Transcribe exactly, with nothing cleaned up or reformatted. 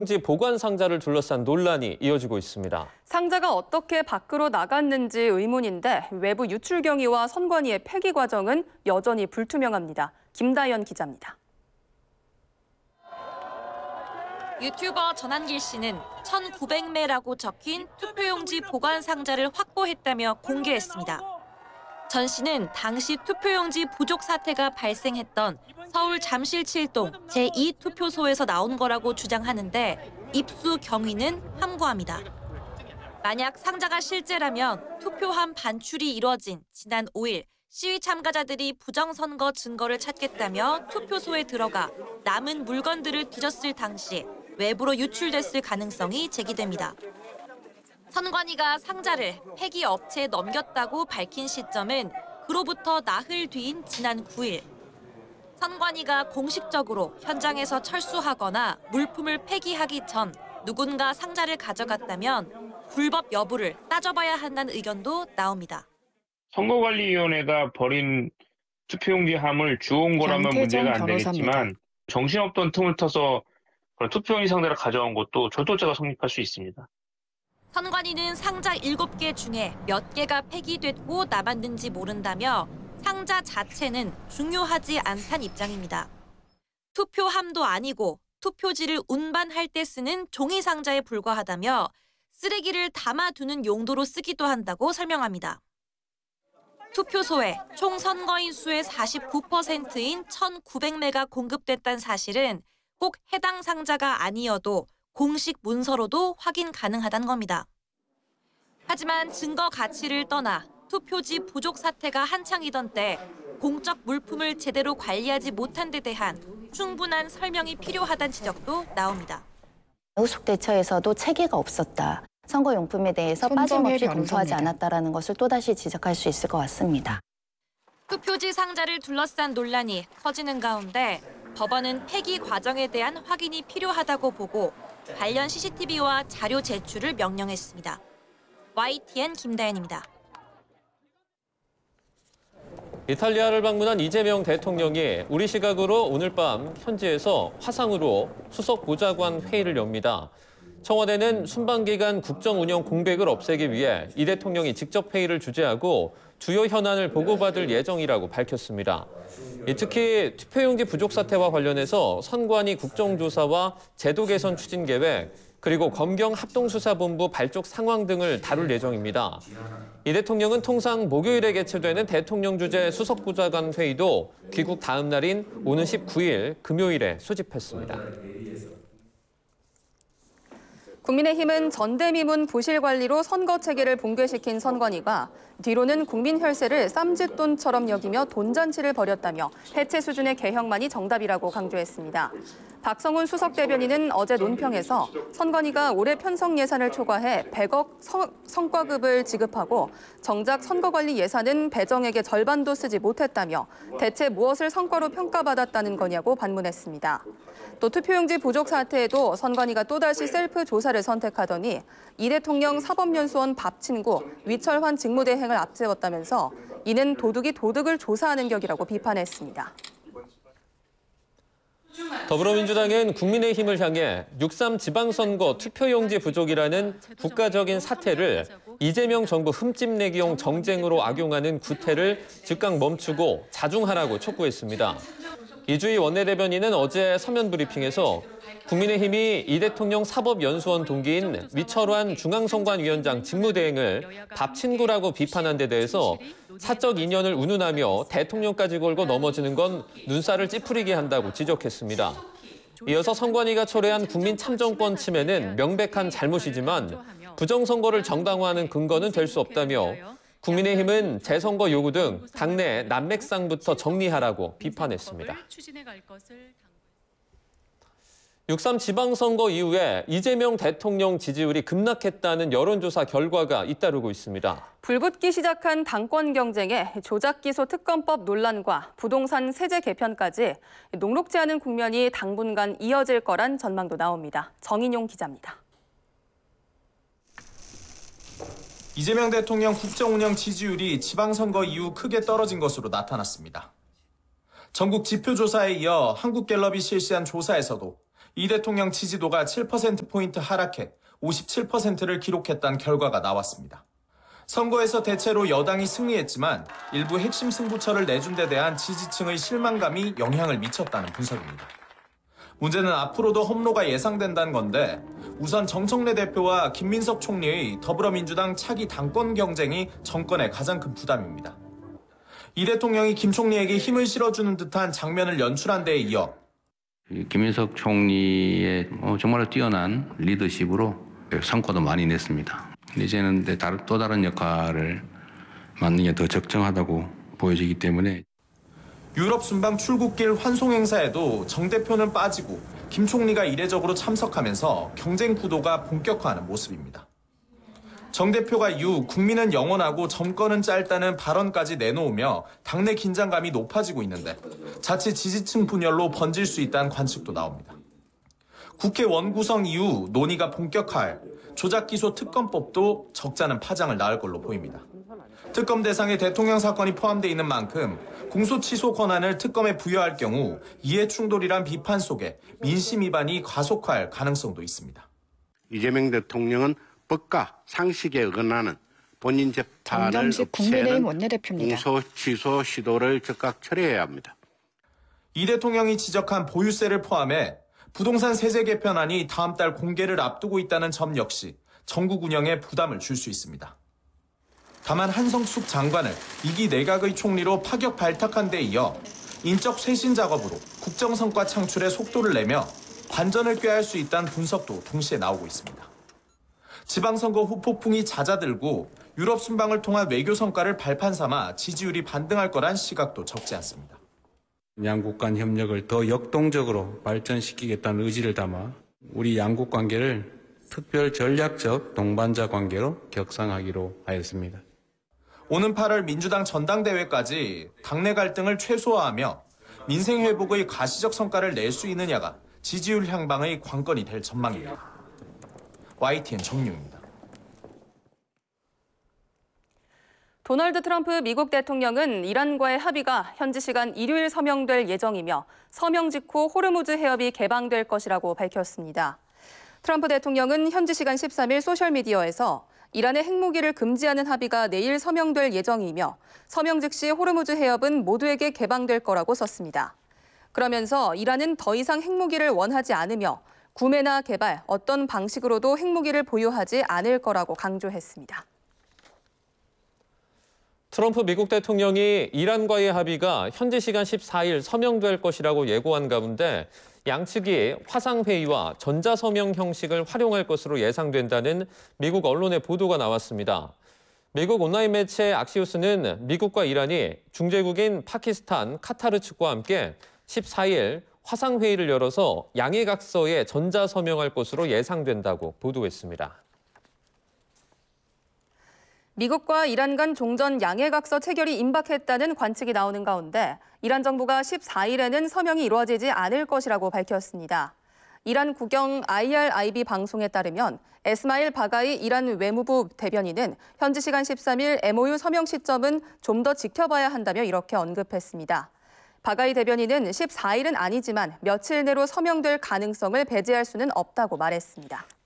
지 보관 상자를 둘러싼 논란이 이어지고 있습니다. 상자가 어떻게 밖으로 나갔는지 의문인데 외부 유출 경위와 선관위의 폐기 과정은 여전히 불투명합니다. 김다연 기자입니다. 유튜버 전한길 씨는 천구백 매라고 적힌 투표용지 보관 상자를 확보했다며 공개했습니다. 전 씨는 당시 투표용지 부족 사태가 발생했던 서울 잠실 칠 동 제이 투표소에서 나온 거라고 주장하는데 입수 경위는 함구합니다. 만약 상자가 실제라면 투표함 반출이 이뤄진 지난 오 일 시위 참가자들이 부정선거 증거를 찾겠다며 투표소에 들어가 남은 물건들을 뒤졌을 당시 외부로 유출됐을 가능성이 제기됩니다. 선관위가 상자를 폐기 업체에 넘겼다고 밝힌 시점은 그로부터 나흘 뒤인 지난 구 일. 선관위가 공식적으로 현장에서 철수하거나 물품을 폐기하기 전 누군가 상자를 가져갔다면 불법 여부를 따져봐야 한다는 의견도 나옵니다. 선거관리위원회가 버린 투표용지 함을 주운 거라면 문제가 안 되겠지만 정신없던 틈을 터서 투표용지 상자를 가져온 것도 절도죄가 성립할 수 있습니다. 선관위는 상자 일곱 개 중에 몇 개가 폐기됐고 남았는지 모른다며 상자 자체는 중요하지 않다는 입장입니다. 투표함도 아니고 투표지를 운반할 때 쓰는 종이 상자에 불과하다며 쓰레기를 담아두는 용도로 쓰기도 한다고 설명합니다. 투표소에 총 선거인 수의 사십구 퍼센트인 천구백 매가 공급됐다는 사실은 꼭 해당 상자가 아니어도 공식 문서로도 확인 가능하다는 겁니다. 하지만 증거 가치를 떠나 투표지 부족 사태가 한창이던 때 공적 물품을 제대로 관리하지 못한 데 대한 충분한 설명이 필요하다는 지적도 나옵니다. 후속 대처에서도 체계가 없었다. 선거용품에 대해서 빠짐없이 검토하지 않았다는 것을 또다시 지적할 수 있을 것 같습니다. 투표지 상자를 둘러싼 논란이 커지는 가운데 법원은 폐기 과정에 대한 확인이 필요하다고 보고 관련 씨씨티비와 자료 제출을 명령했습니다. 와이티엔 김다연입니다. 이탈리아를 방문한 이재명 대통령이 우리 시각으로 오늘 밤 현지에서 화상으로 수석 보좌관 회의를 엽니다. 청와대는 순방기간 국정운영 공백을 없애기 위해 이 대통령이 직접 회의를 주재하고 주요 현안을 보고받을 예정이라고 밝혔습니다. 특히 투표용지 부족 사태와 관련해서 선관위 국정조사와 제도 개선 추진 계획, 그리고 검경 합동수사본부 발족 상황 등을 다룰 예정입니다. 이 대통령은 통상 목요일에 개최되는 대통령 주재 수석보좌관 회의도 귀국 다음 날인 오는 십구 일 금요일에 소집했습니다. 국민의힘은 전대미문 부실 관리로 선거 체계를 붕괴시킨 선관위가 뒤로는 국민 혈세를 쌈짓돈처럼 여기며 돈잔치를 벌였다며 해체 수준의 개혁만이 정답이라고 강조했습니다. 박성훈 수석 대변인은 어제 논평에서 선관위가 올해 편성 예산을 초과해 백억 성, 성과급을 지급하고 정작 선거관리 예산은 배정액의 절반도 쓰지 못했다며 대체 무엇을 성과로 평가받았다는 거냐고 반문했습니다. 또 투표용지 부족 사태에도 선관위가 또다시 셀프 조사를 선택하더니 이 대통령 사법연수원 밥친구 위철환 직무대행을 앞세웠다면서 이는 도둑이 도둑을 조사하는 격이라고 비판했습니다. 더불어민주당은 국민의힘을 향해 육삼 지방선거 투표용지 부족이라는 국가적인 사태를 이재명 정부 흠집내기용 정쟁으로 악용하는 구태를 즉각 멈추고 자중하라고 촉구했습니다. 이주희 원내대변인은 어제 서면 브리핑에서 국민의힘이 이 대통령 사법연수원 동기인 위철환 중앙선관위원장 직무대행을 밥친구라고 비판한 데 대해서 사적 인연을 운운하며 대통령까지 걸고 넘어지는 건 눈살을 찌푸리게 한다고 지적했습니다. 이어서 선관위가 초래한 국민 참정권 침해는 명백한 잘못이지만 부정선거를 정당화하는 근거는 될 수 없다며 국민의힘은 재선거 요구 등 당내 난맥상부터 정리하라고 비판했습니다. 육삼 지방선거 이후에 이재명 대통령 지지율이 급락했다는 여론조사 결과가 잇따르고 있습니다. 불붙기 시작한 당권 경쟁에 조작기소 특검법 논란과 부동산 세제 개편까지 녹록지 않은 국면이 당분간 이어질 거란 전망도 나옵니다. 정인용 기자입니다. 이재명 대통령 국정운영 지지율이 지방선거 이후 크게 떨어진 것으로 나타났습니다. 전국 지표조사에 이어 한국갤럽이 실시한 조사에서도 이 대통령 지지도가 칠 퍼센트포인트 하락해 오십칠 퍼센트를 기록했다는 결과가 나왔습니다. 선거에서 대체로 여당이 승리했지만 일부 핵심 승부처를 내준 데 대한 지지층의 실망감이 영향을 미쳤다는 분석입니다. 문제는 앞으로도 험로가 예상된다는 건데 우선 정청래 대표와 김민석 총리의 더불어민주당 차기 당권 경쟁이 정권의 가장 큰 부담입니다. 이 대통령이 김 총리에게 힘을 실어주는 듯한 장면을 연출한 데에 이어 김민석 총리의 정말로 뛰어난 리더십으로 성과도 많이 냈습니다. 이제는 또 다른 역할을 맡는 게 더 적정하다고 보여지기 때문에 유럽 순방 출국길 환송 행사에도 정 대표는 빠지고 김 총리가 이례적으로 참석하면서 경쟁 구도가 본격화하는 모습입니다. 정 대표가 이후 국민은 영원하고 정권은 짧다는 발언까지 내놓으며 당내 긴장감이 높아지고 있는데 자칫 지지층 분열로 번질 수 있다는 관측도 나옵니다. 국회 원구성 이후 논의가 본격화할 조작기소 특검법도 적잖은 파장을 낳을 걸로 보입니다. 특검 대상에 대통령 사건이 포함되어 있는 만큼 공소취소 권한을 특검에 부여할 경우 이해충돌이란 비판 속에 민심 위반이 가속화할 가능성도 있습니다. 이재명 대통령은 법과 상식에 어긋나는 본인 재판을 정점식 국민의힘 원내대표입니다. 공소취소 시도를 즉각 철회해야 합니다. 이 대통령이 지적한 보유세를 포함해 부동산 세제 개편안이 다음 달 공개를 앞두고 있다는 점 역시 정국 운영에 부담을 줄 수 있습니다. 다만 한성숙 장관을 이기 내각의 총리로 파격 발탁한 데 이어 인적 쇄신 작업으로 국정 성과 창출에 속도를 내며 관전을 꾀할 수 있다는 분석도 동시에 나오고 있습니다. 지방선거 후 폭풍이 잦아들고 유럽 순방을 통한 외교 성과를 발판 삼아 지지율이 반등할 거란 시각도 적지 않습니다. 양국 간 협력을 더 역동적으로 발전시키겠다는 의지를 담아 우리 양국 관계를 특별 전략적 동반자 관계로 격상하기로 하였습니다. 오는 팔월 민주당 전당대회까지 당내 갈등을 최소화하며 민생 회복의 가시적 성과를 낼 수 있느냐가 지지율 향방의 관건이 될 전망입니다. 와이티엔 정유입니다. 도널드 트럼프 미국 대통령은 이란과의 합의가 현지 시간 일요일 서명될 예정이며 서명 직후 호르무즈 해협이 개방될 것이라고 밝혔습니다. 트럼프 대통령은 현지 시간 십삼 일 소셜미디어에서 이란의 핵무기를 금지하는 합의가 내일 서명될 예정이며 서명 즉시 호르무즈 해협은 모두에게 개방될 거라고 썼습니다. 그러면서 이란은 더 이상 핵무기를 원하지 않으며 구매나 개발, 어떤 방식으로도 핵무기를 보유하지 않을 거라고 강조했습니다. 트럼프 미국 대통령이 이란과의 합의가 현지 시간 십사 일 서명될 것이라고 예고한 가운데 양측이 화상회의와 전자서명 형식을 활용할 것으로 예상된다는 미국 언론의 보도가 나왔습니다. 미국 온라인 매체 악시오스는 미국과 이란이 중재국인 파키스탄, 카타르 측과 함께 십사 일 화상회의를 열어서 양해각서에 전자서명할 것으로 예상된다고 보도했습니다. 미국과 이란 간 종전 양해각서 체결이 임박했다는 관측이 나오는 가운데 이란 정부가 십사 일에는 서명이 이루어지지 않을 것이라고 밝혔습니다. 이란 국영 아이알아이비 방송에 따르면 에스마일 바가이 이란 외무부 대변인은 현지 시간 십삼 일 엠오유 서명 시점은 좀 더 지켜봐야 한다며 이렇게 언급했습니다. 바가이 대변인은 십사 일은 아니지만 며칠 내로 서명될 가능성을 배제할 수는 없다고 말했습니다.